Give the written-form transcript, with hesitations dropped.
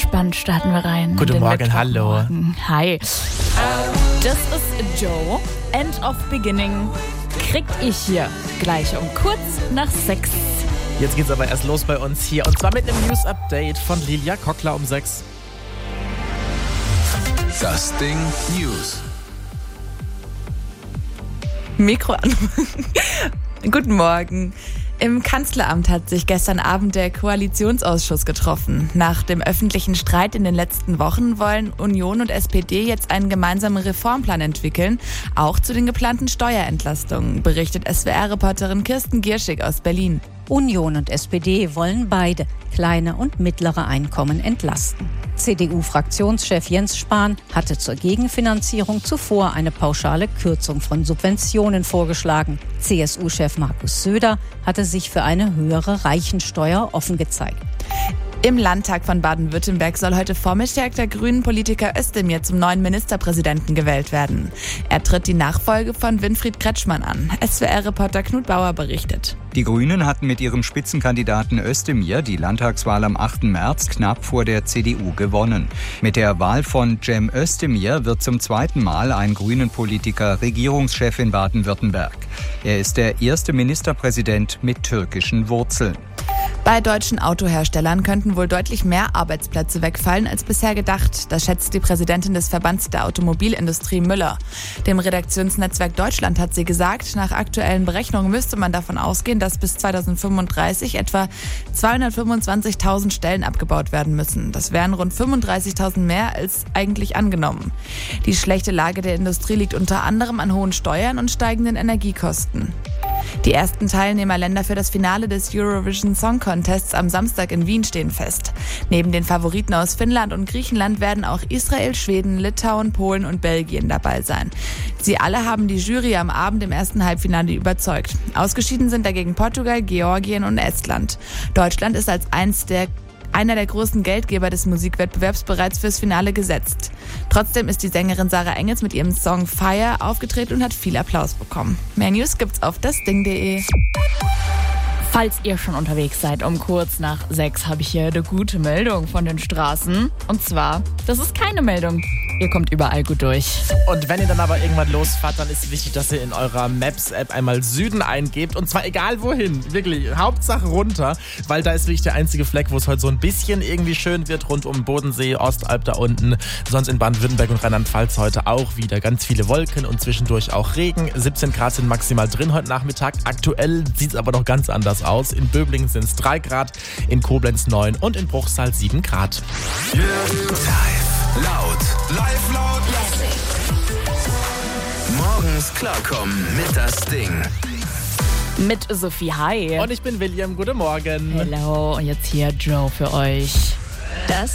entspannt starten wir rein. Guten Morgen, hallo. Hi. Das ist Joe. End of Beginning kriegt ich hier gleich um kurz nach 6. Jetzt geht's aber erst los bei uns hier. Und zwar mit einem News-Update von Lilia Kockler um 6. Das Ding News. Mikro an. Guten Morgen. Im Kanzleramt hat sich gestern Abend der Koalitionsausschuss getroffen. Nach dem öffentlichen Streit in den letzten Wochen wollen Union und SPD jetzt einen gemeinsamen Reformplan entwickeln, auch zu den geplanten Steuerentlastungen, berichtet SWR-Reporterin Kirsten Gierschig aus Berlin. Union und SPD wollen beide kleine und mittlere Einkommen entlasten. CDU-Fraktionschef Jens Spahn hatte zur Gegenfinanzierung zuvor eine pauschale Kürzung von Subventionen vorgeschlagen. CSU-Chef Markus Söder hatte sich für eine höhere Reichensteuer offen gezeigt. Im Landtag von Baden-Württemberg soll heute Vormittag der grünen Politiker Özdemir zum neuen Ministerpräsidenten gewählt werden. Er tritt die Nachfolge von Winfried Kretschmann an. SWR-Reporter Knut Bauer berichtet. Die Grünen hatten mit ihrem Spitzenkandidaten Özdemir die Landtagswahl am 8. März knapp vor der CDU gewonnen. Mit der Wahl von Cem Özdemir wird zum zweiten Mal ein Grünen-Politiker Regierungschef in Baden-Württemberg. Er ist der erste Ministerpräsident mit türkischen Wurzeln. Bei deutschen Autoherstellern könnten wohl deutlich mehr Arbeitsplätze wegfallen als bisher gedacht. Das schätzt die Präsidentin des Verbands der Automobilindustrie Müller. Dem Redaktionsnetzwerk Deutschland hat sie gesagt, nach aktuellen Berechnungen müsste man davon ausgehen, dass bis 2035 etwa 225.000 Stellen abgebaut werden müssen. Das wären rund 35.000 mehr als eigentlich angenommen. Die schlechte Lage der Industrie liegt unter anderem an hohen Steuern und steigenden Energiekosten. Die ersten Teilnehmerländer für das Finale des Eurovision Song Contests am Samstag in Wien stehen fest. Neben den Favoriten aus Finnland und Griechenland werden auch Israel, Schweden, Litauen, Polen und Belgien dabei sein. Sie alle haben die Jury am Abend im ersten Halbfinale überzeugt. Ausgeschieden sind dagegen Portugal, Georgien und Estland. Deutschland ist als einer der großen Geldgeber des Musikwettbewerbs bereits fürs Finale gesetzt. Trotzdem ist die Sängerin Sarah Engels mit ihrem Song Fire aufgetreten und hat viel Applaus bekommen. Mehr News gibt's auf dasding.de. Falls ihr schon unterwegs seid, um kurz nach 6 habe ich hier eine gute Meldung von den Straßen. Und zwar, das ist keine Meldung. Ihr kommt überall gut durch. Und wenn ihr dann aber irgendwann losfahrt, dann ist wichtig, dass ihr in eurer Maps-App einmal Süden eingebt. Und zwar egal wohin. Wirklich, Hauptsache runter. Weil da ist wirklich der einzige Fleck, wo es heute so ein bisschen irgendwie schön wird. Rund um Bodensee, Ostalb da unten. Sonst in Baden-Württemberg und Rheinland-Pfalz heute auch wieder ganz viele Wolken und zwischendurch auch Regen. 17 Grad sind maximal drin heute Nachmittag. Aktuell sieht es aber noch ganz anders aus. In Böblingen sind es 3 Grad, in Koblenz 9 und in Bruchsal 7 Grad. Live laut, morgens klarkommen mit das Ding. Mit Sophie, hi. Und ich bin William, guten Morgen. Hello, und jetzt hier Joe für euch. Das